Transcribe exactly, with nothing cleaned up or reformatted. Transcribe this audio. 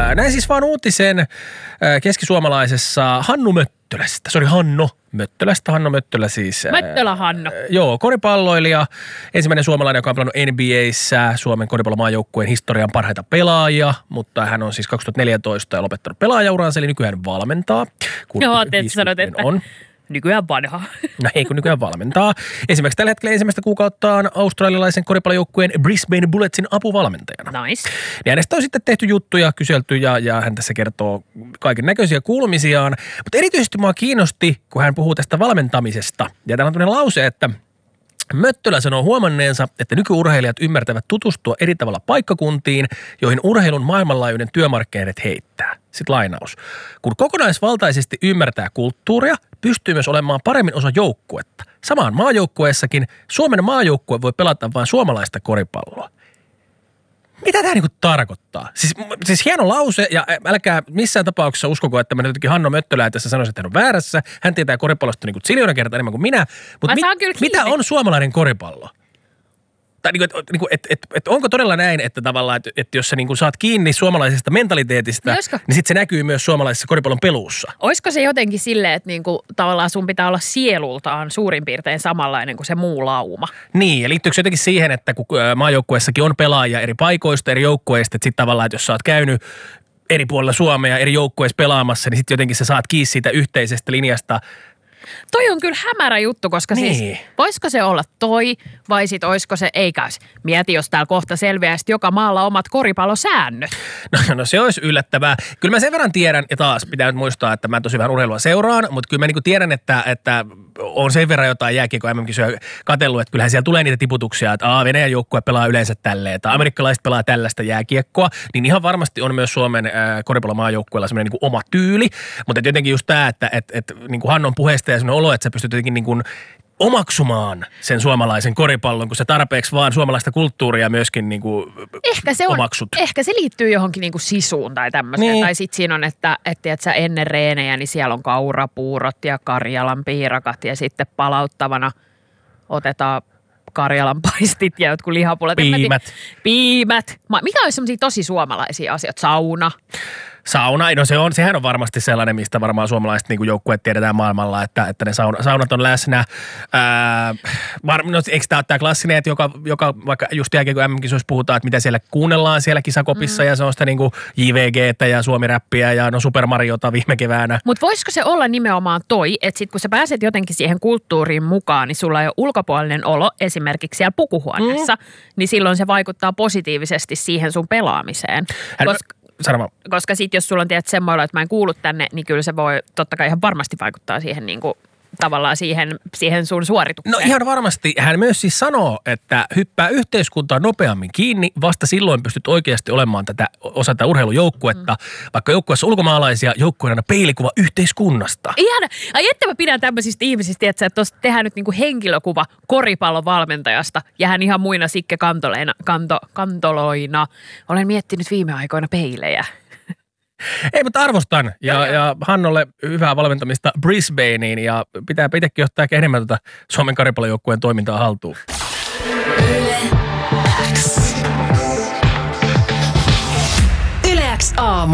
näin siis vaan uutisen äh, keskisuomalaisessa Hannu Möttölästä. Sori, Hanno Möttölästä. Hanno Möttölä siis. Äh, Möttölä Hanno. Joo, koripalloilija. Ensimmäinen suomalainen, joka on pelannut N B A:ssä Suomen koripallomaajoukkueen historian parhaita pelaajia, mutta hän on siis kaksituhattaneljätoista ja lopettanut pelaajauransa, eli nykyään valmentaa. Joo, te sanot, että on. Nykyään vanha. No ei, kun nykyään valmentaa. Esimerkiksi tällä hetkellä ensimmäistä kuukauttaan australialaisen koripallojoukkueen Brisbane Bulletsin apuvalmentajana. Nice. Ja hänestä on sitten tehty juttuja, kyselty ja, ja hän tässä kertoo kaiken näköisiä kuulumisiaan. Mutta erityisesti mua kiinnosti, kun hän puhuu tästä valmentamisesta. Ja täällä on tämmöinen lause, että Möttölä sanoo huomanneensa, että nykyurheilijat ymmärtävät tutustua eri tavalla paikkakuntiin, joihin urheilun maailmanlaajuinen työmarkkinoiden heittää. Sitten lainaus. Kun kokonaisvaltaisesti ymmärtää kulttuuria, pystyy myös olemaan paremmin osa joukkuetta. Samaan maajoukkueessakin Suomen maajoukkue voi pelata vain suomalaista koripalloa. Mitä tämä niinku tarkoittaa? Siis, siis hieno lause, ja älkää missään tapauksessa uskoko, että mä nyt jotenkin Hanno Möttölä tässä sanoisin, että hän on väärässä. Hän tietää koripallosta niinku ziljoona kertaa enemmän kuin minä. Mutta mit, mitä on suomalainen koripallo? Tai niinku, et, niinku, et, et, et onko todella näin, että tavallaan, että et jos sä niinku saat kiinni suomalaisesta mentaliteetista, Olisiko? niin sitten se näkyy myös suomalaisessa koripallon peluussa. Olisiko se jotenkin silleen, että niinku, tavallaan sun pitää olla sielultaan suurin piirtein samanlainen kuin se muu lauma? Niin, ja liittyykö se jotenkin siihen, että kun maajoukkueessakin on pelaajia eri paikoista, eri joukkueista, että sitten tavallaan, että jos sä oot käynyt eri puolilla Suomea eri joukkueissa pelaamassa, niin sitten jotenkin sä saat kiinni siitä yhteisestä linjasta. Toi on kyllä hämärä juttu, koska niin. siis voisiko se olla toi vai sit olisiko se ei käys. Mieti, jos täällä kohta selviää sit joka maalla omat koripallosäännöt. No, no se olisi yllättävää. Kyllä mä sen verran tiedän, ja taas pitää nyt muistaa, että mä tosi vähän urheilua seuraan, mutta kyllä mä niinku tiedän, että, että on sen verran jotain jääkiekko M M-kisoja katsellut, että kyllähän siellä tulee niitä tiputuksia, että aa, Venäjän joukkue pelaa yleensä tälleen, tai amerikkalaiset pelaa tällaista jääkiekkoa, niin ihan varmasti on myös Suomen äh, koripallomaajoukkueella semmoinen niinku oma tyyli, mutta jotenkin just tämä, että et, et, niinku Hannon puheesta ja semmoinen olo, että sä pystyt jotenkin niin kuin omaksumaan sen suomalaisen koripallon, kun sä tarpeeksi vaan suomalaista kulttuuria myöskin niin kuin ehkä se on, omaksut. Ehkä se liittyy johonkin niin kuin sisuun tai tämmöiseen. Niin. Tai sitten siinä on, että, että, että sä ennen reenejä, niin siellä on kaurapuurot ja Karjalan piirakat ja sitten palauttavana otetaan Karjalan paistit ja jotkut lihapuolet. Piimät. Piimät. Mikä olisi semmoisia tosi suomalaisia asioita? Sauna. Sauna, no se on, sehän on varmasti sellainen, mistä varmaan suomalaiset niin kuin joukkueet tiedetään maailmalla, että, että ne sauna, saunat on läsnä. Ää, var, no, eikö tämä ole tämä klassinen, että joka, joka vaikka just jälkeen kun M M-kisoissa puhutaan, että mitä siellä kuunnellaan siellä kisakopissa mm. ja se on sitä niin kuin J V G:tä ja Suomi-räppiä ja no Super Mariota viime keväänä. Mutta voisiko se olla nimenomaan toi, että sit kun sä pääset jotenkin siihen kulttuuriin mukaan, niin sulla on jo ulkopuolinen olo esimerkiksi siellä pukuhuoneessa, mm. niin silloin se vaikuttaa positiivisesti siihen sun pelaamiseen. Hän, koska Sanoma. Koska sitten jos sulla on tiedät semmoilla, että mä en kuulu tänne, niin kyllä se voi totta kai ihan varmasti vaikuttaa siihen niin kuin, tavallaan siihen, siihen sun suoritukseen. No ihan varmasti. Hän myös siis sanoo, että hyppää yhteiskuntaa nopeammin kiinni. Vasta silloin pystyt oikeasti olemaan tätä, osa tätä urheilujoukkuetta. Mm. Vaikka joukkueessa ulkomaalaisia, joukkueen aina peilikuva yhteiskunnasta. Ihana. Ai että mä pidän tämmöisistä ihmisistä, että tuossa tehdään nyt niinku henkilökuva koripallon valmentajasta. Ja hän ihan muina Sikke Kantoleina, kanto, Kantoloina. Olen miettinyt viime aikoina peilejä. Ei, mutta arvostan. Ja, ja Hannolle hyvää valmentamista Brisbaneen ja pitää itsekin ottaa enemmän tuota Suomen koripallojoukkueen toimintaa haltuun. Yle X. Yle X aamu.